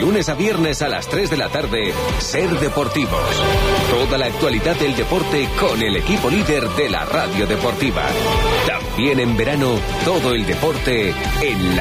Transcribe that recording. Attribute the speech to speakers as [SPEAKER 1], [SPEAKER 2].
[SPEAKER 1] lunes a viernes a las 3 de la tarde, Ser Deportivos. Toda la actualidad del deporte con el equipo líder de la radio deportiva. También en verano, todo el deporte en la